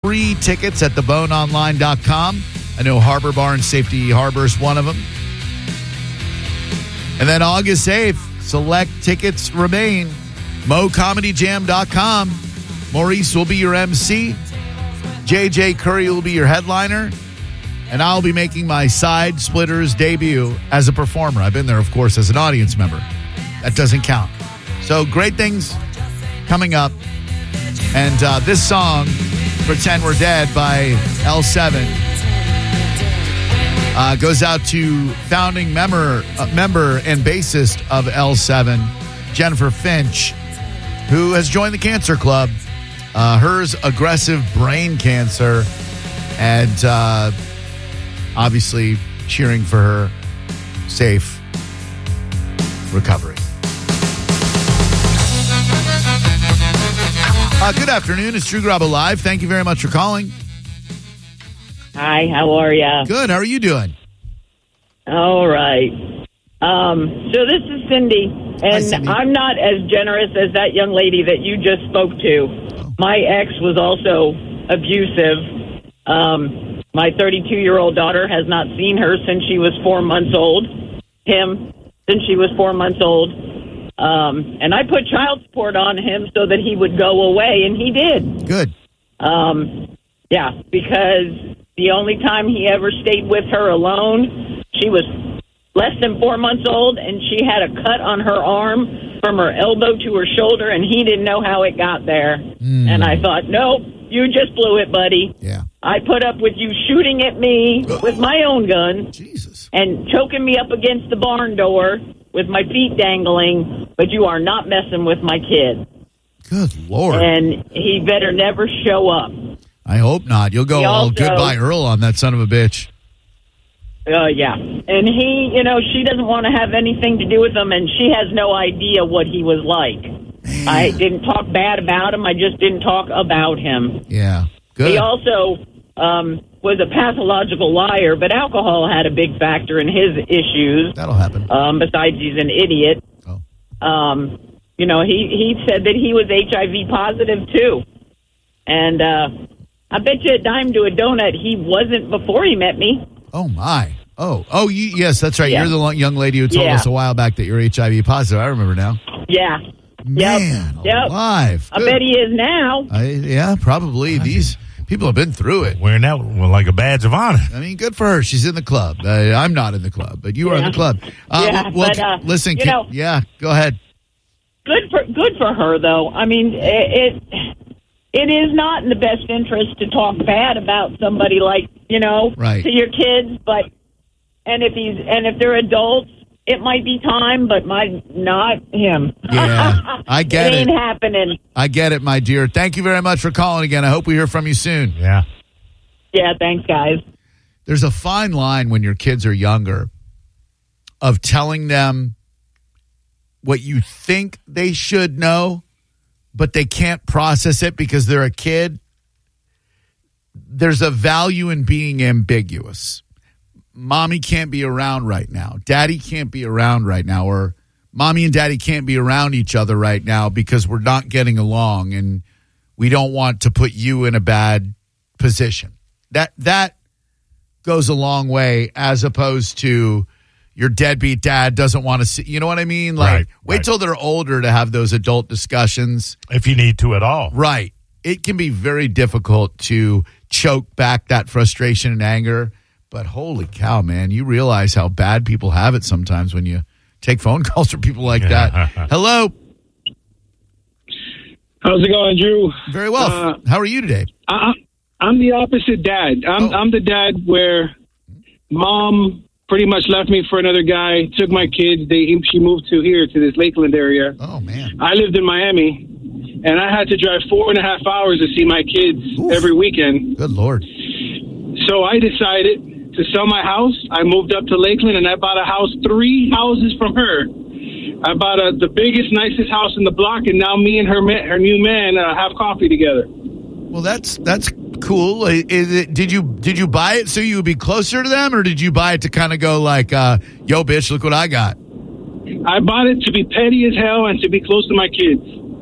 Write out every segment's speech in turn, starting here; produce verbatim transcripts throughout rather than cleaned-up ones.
free tickets at the bone online dot com. I know Harbor Bar and Safety Harbor is one of them. And then August eighth, select tickets remain. mo comedy jam dot com. Maurice will be your M C. J J Curry will be your headliner. And I'll be making my Side Splitters debut as a performer. I've been there, of course, as an audience member. That doesn't count. So great things coming up. And uh, this song, Pretend We're Dead by L seven, uh, goes out to founding member, uh, member and bassist of L seven, Jennifer Finch, who has joined the Cancer Club. Uh, hers aggressive brain cancer, and uh, obviously cheering for her safe recovery. Uh, good afternoon. It's Drew Garabo Live. Thank you very much for calling. Hi, how are ya? Good. How are you doing? All right. Um, so this is Cindy, and Hi, Cindy. I'm not as generous as that young lady that you just spoke to. Oh. My ex was also abusive. Um, my thirty-two-year-old daughter has not seen her since she was four months old. Him, since she was four months old. Um, and I put child support on him so that he would go away, and he did. Good. Um, yeah, because the only time he ever stayed with her alone, she was less than four months old, and she had a cut on her arm from her elbow to her shoulder, and he didn't know how it got there. Mm. And I thought, nope, you just blew it, buddy. Yeah. I put up with you shooting at me with my own gun. Jesus. And choking me up against the barn door with my feet dangling, but you are not messing with my kid. Good Lord. And he better never show up. I hope not. You'll go He all also- goodbye Earl on that son of a bitch. Uh, yeah. And he, you know, she doesn't want to have anything to do with him, and she has no idea what he was like. Man. I didn't talk bad about him. I just didn't talk about him. Yeah. Good. He also um, was a pathological liar, but alcohol had a big factor in his issues. That'll happen. Um, besides, he's an idiot. Oh. Um, you know, he, he said that he was H I V positive, too. And uh, I bet you a dime to a donut he wasn't before he met me. Oh, my. Oh, oh, you, yes, that's right. Yeah. You're the lo- young lady who told Yeah. us a while back that you're H I V positive. I remember now. Yeah. Man, Yep. alive. I Good. bet he is now. I, yeah, probably. These people have been through it. Wearing that like a badge of honor. I mean, good for her. She's in the club. Uh, I'm not in the club, but you are in the club. Uh, Yeah, well, but, uh, listen, you can- know- yeah, go ahead. Good for good for her, though. I mean, it, it it is not in the best interest to talk bad about somebody like, you know, Right. to your kids. But and if he's and if they're adults, it might be time, but my not him. Yeah, I get it. Ain't it. happening. I get it, my dear. Thank you very much for calling again. I hope we hear from you soon. Yeah. Yeah, thanks, guys. There's a fine line when your kids are younger of telling them what you think they should know, but they can't process it because they're a kid. There's a value in being ambiguous. Mommy can't be around right now. Daddy can't be around right now. Or mommy and daddy can't be around each other right now because we're not getting along and we don't want to put you in a bad position. That that goes a long way as opposed to your deadbeat dad doesn't want to see. You know what I mean? Like, Right, wait right. till they're older to have those adult discussions. If you need to at all. Right. It can be very difficult to choke back that frustration and anger. But holy cow, man, you realize how bad people have it sometimes when you take phone calls from people like that. Hello. How's it going, Drew? Very well. Uh, How are you today? I, I'm the opposite dad. I'm, Oh. I'm the dad where mom pretty much left me for another guy, took my kids. They She moved to here, to this Lakeland area. Oh, man. I lived in Miami, and I had to drive four and a half hours to see my kids Oof. every weekend. Good Lord. So I decided to sell my house. I moved up to Lakeland, and I bought a house three houses from her. I bought a, the biggest, nicest house in the block, and now me and her ma- her new man uh, have coffee together. Well, that's that's cool. Is it, did you did you buy it so you would be closer to them, or did you buy it to kind of go like, uh, yo, bitch, look what I got? I bought it to be petty as hell and to be close to my kids.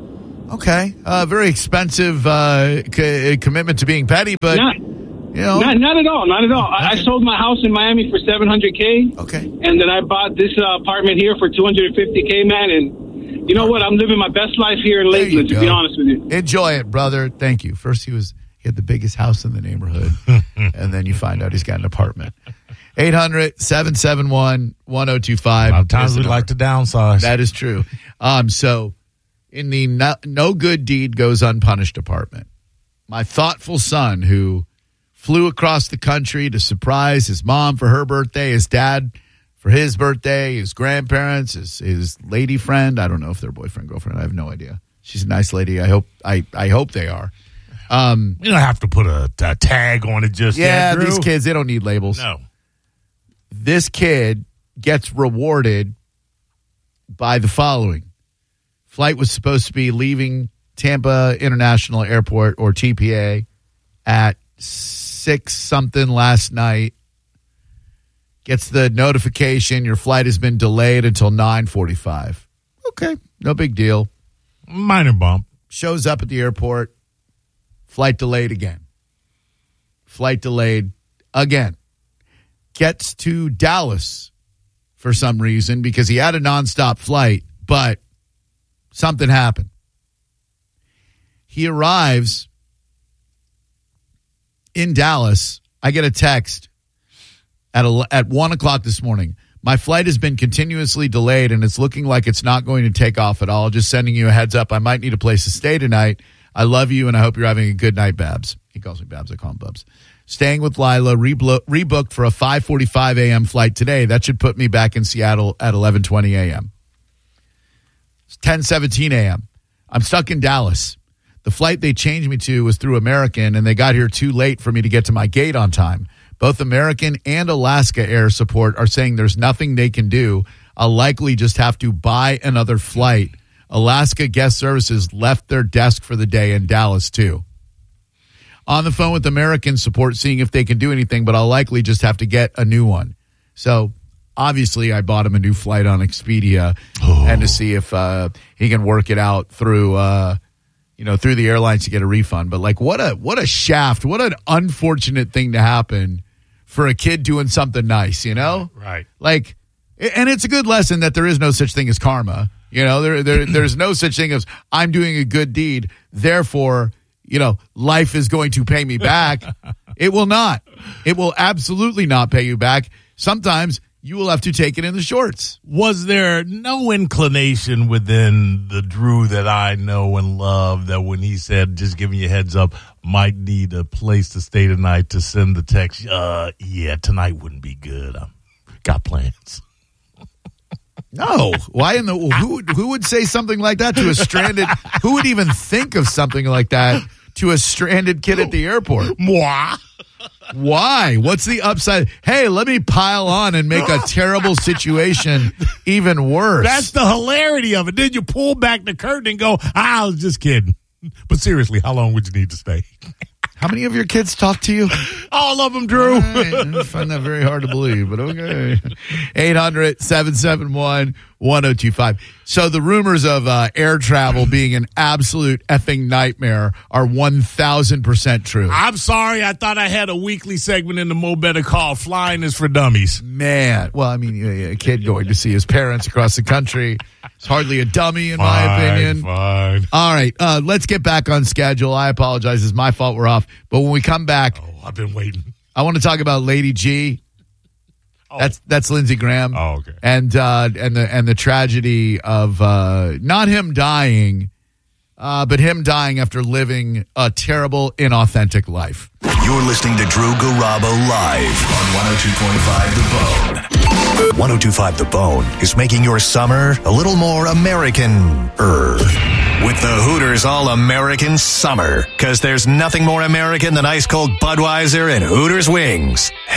Okay. Uh, very expensive uh, c- commitment to being petty, but, Not, you know. not, not at all. Not at all. I, I sold my house in Miami for seven hundred K. Okay. And then I bought this uh, apartment here for two hundred fifty K, man. And you know what? I'm living my best life here in There you Lakeland, to go. be honest with you. Enjoy it, brother. Thank you. First, he was he had the biggest house in the neighborhood, and then you find out he's got an apartment. eight hundred, seven seven one, one oh two five. A lot of times we like to downsize. That is true. Um, so, in the no, no good deed goes unpunished department, my thoughtful son who flew across the country to surprise his mom for her birthday, his dad for his birthday, his grandparents, his his lady friend. I don't know if they're boyfriend, girlfriend. I have no idea. She's a nice lady. I hope I, I hope they are. Um, you don't have to put a, a tag on it just yeah, yet, Drew. these kids, they don't need labels. No. This kid gets rewarded by the following. Flight was supposed to be leaving Tampa International Airport, or T P A, at six something last night. Gets the notification your flight has been delayed until nine forty-five. Okay, no big deal. Minor bump. Shows up at the airport. Flight delayed again. Flight delayed again. Gets to Dallas for some reason because he had a nonstop flight, but something happened. He arrives in Dallas. I get a text at a, at one o'clock this morning. My flight has been continuously delayed, and it's looking like it's not going to take off at all. Just sending you a heads up. I might need a place to stay tonight. I love you, and I hope you're having a good night, Babs. He calls me Babs. I call him Bubs. Staying with Lila, reblo- rebooked for a five forty-five a.m. flight today. That should put me back in Seattle at eleven twenty a.m. It's ten seventeen a.m. I'm stuck in Dallas. The flight they changed me to was through American, and they got here too late for me to get to my gate on time. Both American and Alaska Air Support are saying there's nothing they can do. I'll likely just have to buy another flight. Alaska Guest Services left their desk for the day in Dallas, too. On the phone with American Support, seeing if they can do anything, but I'll likely just have to get a new one. So, obviously, I bought him a new flight on Expedia oh. and to see if uh, he can work it out through, uh, you know, through the airlines to get a refund. But, like, what a what a shaft, what an unfortunate thing to happen for a kid doing something nice, you know? Right. Like, and it's a good lesson that there is no such thing as karma. You know, there, there there's no such thing as I'm doing a good deed, therefore, you know, life is going to pay me back. It will not. It will absolutely not pay you back. Sometimes you will have to take it in the shorts. Was there no inclination within the Drew that I know and love that when he said, just giving you a heads up, might need a place to stay tonight, to send the text, uh, yeah, tonight wouldn't be good. I've got plans. No. Why in the who would, who would say something like that to a stranded who would even think of something like that to a stranded kid at the airport? Moi. Why? What's the upside? Hey, let me pile on and make a terrible situation even worse. That's the hilarity of it. Then you pull back the curtain and go, ah, I was just kidding. But seriously, how long would you need to stay? How many of your kids talk to you? All of them, Drew. Right. I find that very hard to believe, but okay. eight hundred, seven seven one, one oh two five. So the rumors of uh, air travel being an absolute effing nightmare are one thousand percent true. I'm sorry. I thought I had a weekly segment in the Mo Better called Flying is for Dummies. Man. Well, I mean, a kid going to see his parents across the country is hardly a dummy, in fine, my opinion. Fine. All right. Uh, let's get back on schedule. I apologize. It's my fault we're off. But when we come back, oh, I've been waiting. I want to talk about Lady G. Oh. That's that's Lindsey Graham. Oh, okay. And uh, and the and the tragedy of uh, not him dying, uh, but him dying after living a terrible, inauthentic life. You're listening to Drew Garabo live on one oh two point five The Bone. one oh two point five The Bone is making your summer a little more American-er. With the Hooters All-American Summer. Because there's nothing more American than ice-cold Budweiser and Hooters wings. Hell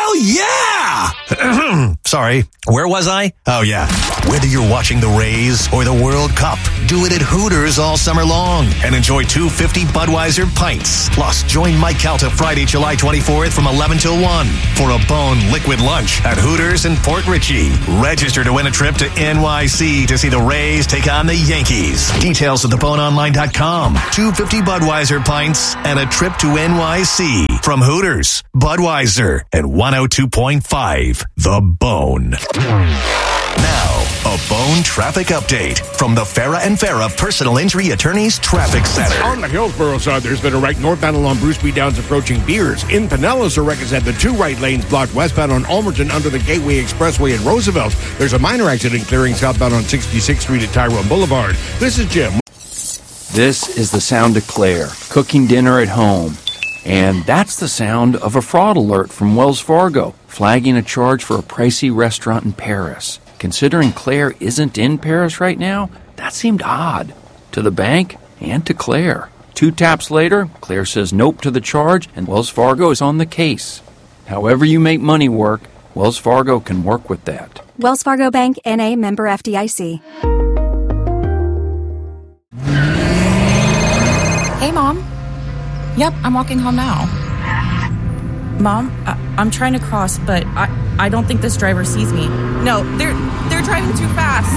Hell yeah! Sorry, where was I? Oh, yeah. Whether you're watching the Rays or the World Cup, do it at Hooters all summer long and enjoy two fifty Budweiser pints. Plus, join Mike Calta Friday, July twenty-fourth from eleven till one for a Bone liquid lunch at Hooters in Port Richey. Register to win a trip to N Y C to see the Rays take on the Yankees. Details at the bone online dot com. two fifty Budweiser pints and a trip to N Y C from Hooters, Budweiser, and one oh two point five The Bone. Now, a Bone traffic update from the Farah and Farah Personal Injury Attorneys Traffic Center. On the Hillsborough side, there's been a right northbound along Bruce B. Downs approaching Beers. In Pinellas, a wreck has had the two right lanes blocked westbound on Almerton under the Gateway Expressway at Roosevelt. There's a minor accident clearing southbound on sixty-sixth Street at Tyrone Boulevard. This is Jim. This is the sound of Claire, cooking dinner at home. And that's the sound of a fraud alert from Wells Fargo, flagging a charge for a pricey restaurant in Paris. Considering Claire isn't in Paris right now, that seemed odd. To the bank and to Claire. Two taps later, Claire says nope to the charge, and Wells Fargo is on the case. However you make money work, Wells Fargo can work with that. Wells Fargo Bank, N A, member F D I C. Hey, Mom. Yep, I'm walking home now. Mom, I- I'm trying to cross, but I-, I don't think this driver sees me. No, they're they're driving too fast.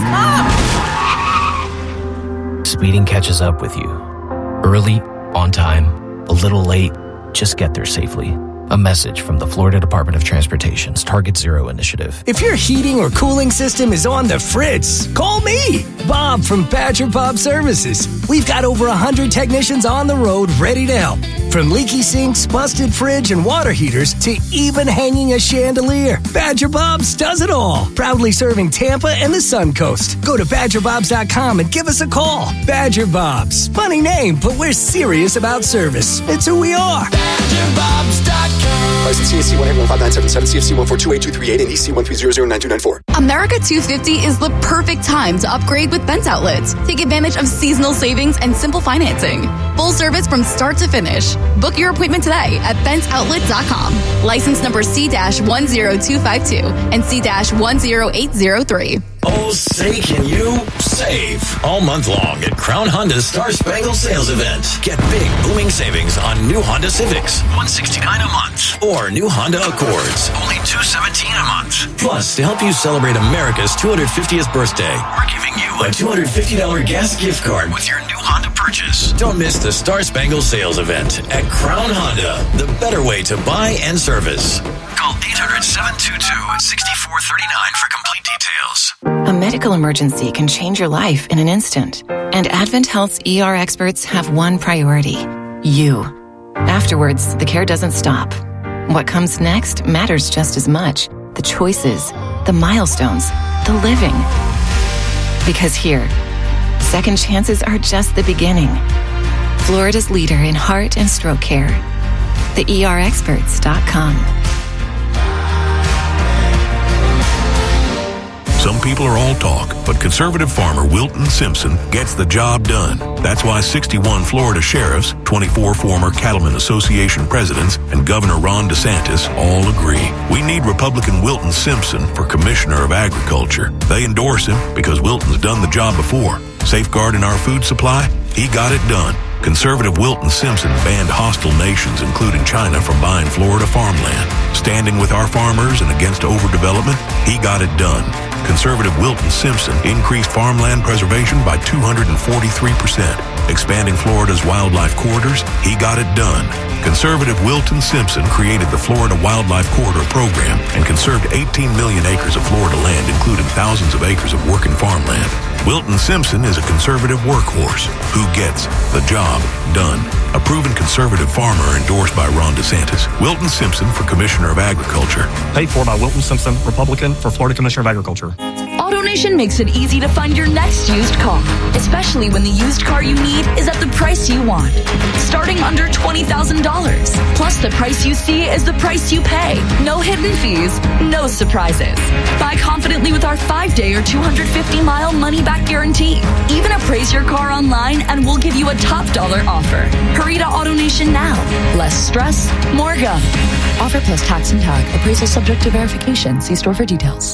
Mom! Speeding catches up with you. Early, on time, a little late, just get there safely. A message from the Florida Department of Transportation's Target Zero initiative. If your heating or cooling system is on the fritz, call me, Bob from Badger Bob Services. We've got over one hundred technicians on the road ready to help. From leaky sinks, busted fridge, and water heaters to even hanging a chandelier, Badger Bob's does it all. Proudly serving Tampa and the Sun Coast. Go to badger bobs dot com and give us a call. Badger Bob's. Funny name, but we're serious about service. It's who we are. badger bobs dot com. License C A C one eight one five nine seven seven, C F C one four two eight two three eight, and E C one three zero zero nine two nine four. America two fifty is the perfect time to upgrade with Bent's Outlets. Take advantage of seasonal savings and simple financing. Full service from start to finish. Book your appointment today at bents outlet dot com. License number C one zero two five two and C one zero eight zero three. Oh, say can you save all month long at Crown Honda's Star Spangled Sales Event. Get big booming savings on new Honda Civics, one hundred sixty-nine dollars a month, or new Honda Accords, only two hundred seventeen dollars a month. Plus, to help you celebrate America's two hundred fiftieth birthday, we're giving you a two hundred fifty dollars gas gift card with your new Honda purchase. Don't miss the Star Spangled Sales Event at Crown Honda, the better way to buy and service. Call eight hundred, seven two two, six four three nine for complete details. A medical emergency can change your life in an instant, and Advent Health's E R experts have one priority: you. Afterwards, the care doesn't stop. What comes next matters just as much. The choices, the milestones, the living. Because here, second chances are just the beginning. Florida's leader in heart and stroke care. the E R experts dot com. Some people are all talk, but conservative farmer Wilton Simpson gets the job done. That's why sixty-one Florida sheriffs, twenty-four former Cattlemen Association presidents, and Governor Ron DeSantis all agree. We need Republican Wilton Simpson for Commissioner of Agriculture. They endorse him because Wilton's done the job before. Safeguarding our food supply? He got it done. Conservative Wilton Simpson banned hostile nations, including China, from buying Florida farmland. Standing with our farmers and against overdevelopment? He got it done. Conservative Wilton Simpson increased farmland preservation by two hundred forty-three percent. Expanding Florida's wildlife corridors? He got it done. Conservative Wilton Simpson created the Florida Wildlife Corridor Program and conserved eighteen million acres of Florida land, including thousands of acres of working farmland. Wilton Simpson is a conservative workhorse who gets the job done. A proven conservative farmer endorsed by Ron DeSantis. Wilton Simpson for Commissioner of Agriculture. Paid for by Wilton Simpson, Republican, for Florida Commissioner of Agriculture. AutoNation makes it easy to find your next used car, especially when the used car you need is at the price you want. Starting under twenty thousand dollars. Plus, the price you see is the price you pay. No hidden fees, no surprises. Buy confidently with our five-day or two hundred fifty mile money-back guarantee. Even appraise your car online and we'll give you a top dollar offer. Hurry to AutoNation now. Less stress, more go. Offer plus tax and tag. Appraisal subject to verification. See store for details.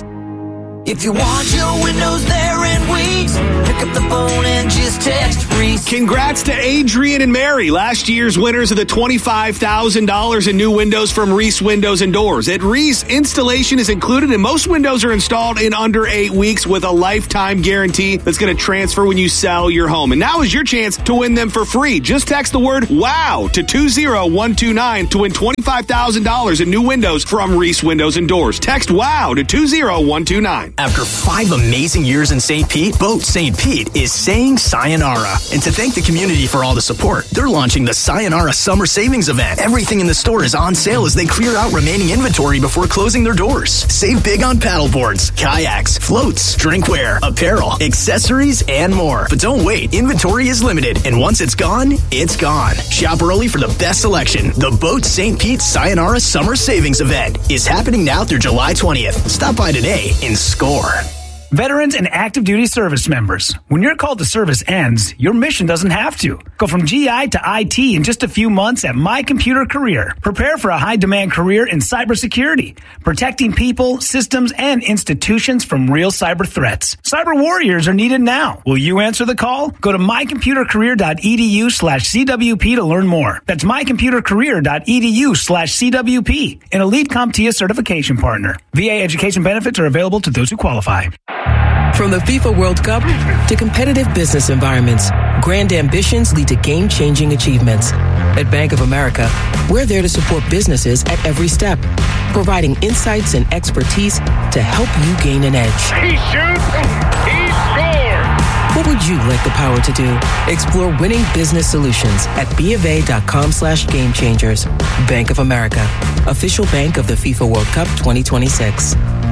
If you want your windows there in weeks, pick up the phone and just text Reese. Congrats to Adrian and Mary, last year's winners of the twenty-five thousand dollars in new windows from Reese Windows and Doors. At Reese, installation is included and most windows are installed in under eight weeks with a lifetime guarantee that's going to transfer when you sell your home. And now is your chance to win them for free. Just text the word WOW to two zero one two nine to win twenty-five thousand dollars in new windows from Reese Windows and Doors. Text WOW to two zero one two nine. After five amazing years in Saint Pete, Boat Saint Pete is saying sayonara. And to thank the community for all the support, they're launching the Sayonara Summer Savings Event. Everything in the store is on sale as they clear out remaining inventory before closing their doors. Save big on paddleboards, kayaks, floats, drinkware, apparel, accessories, and more. But don't wait. Inventory is limited, and once it's gone, it's gone. Shop early for the best selection. The Boat Saint Pete Sayonara Summer Savings Event is happening now through July twentieth. Stop by today and score. Veterans and active duty service members, when your call to service ends, your mission doesn't have to. Go from G I to I T in just a few months at My Computer Career. Prepare for a high-demand career in cybersecurity, protecting people, systems, and institutions from real cyber threats. Cyber warriors are needed now. Will you answer the call? Go to mycomputercareer.edu slash CWP to learn more. That's mycomputercareer.edu slash CWP, an elite CompTIA certification partner. V A education benefits are available to those who qualify. From the FIFA World Cup to competitive business environments, grand ambitions lead to game-changing achievements. At Bank of America, we're there to support businesses at every step, providing insights and expertise to help you gain an edge. He shoots, he scores! What would you like the power to do? Explore winning business solutions at BofA.com slash game changers. Bank of America, official bank of the FIFA World Cup twenty twenty-six.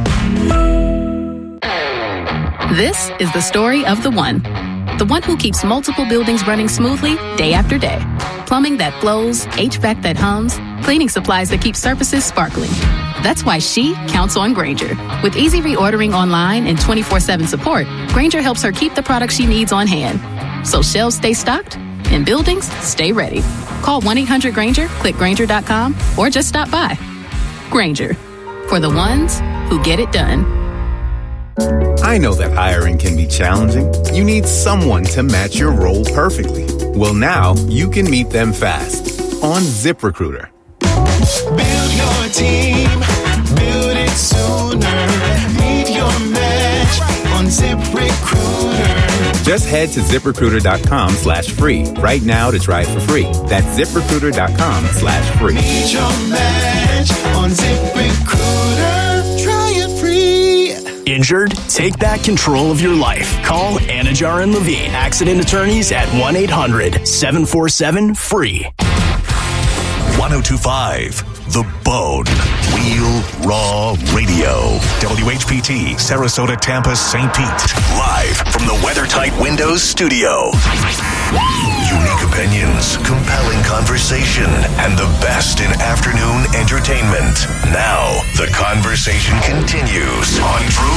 This is the story of the one. The one who keeps multiple buildings running smoothly day after day. Plumbing that flows, H V A C that hums, cleaning supplies that keep surfaces sparkling. That's why she counts on Grainger. With easy reordering online and twenty-four seven support, Grainger helps her keep the products she needs on hand. So shelves stay stocked and buildings stay ready. Call one eight hundred Grainger, click Grainger dot com, or just stop by. Grainger, for the ones who get it done. I know that hiring can be challenging. You need someone to match your role perfectly. Well, now you can meet them fast on ZipRecruiter. Build your team, build it sooner. Meet your match on ZipRecruiter. Just head to ZipRecruiter.com slash free right now to try it for free. That's ZipRecruiter.com slash free. Meet your match on ZipRecruiter. Try it free. Injured? Take back control of your life. Call Anajar and Levine, accident attorneys at one eight hundred seven four seven free. ten twenty-five The Bone. Wheel Raw Radio. W H P T, Sarasota, Tampa, Saint Pete. Live from the WeatherTight Windows studio. Unique opinions, compelling conversation, and the best in afternoon entertainment. Now, the conversation continues on Drew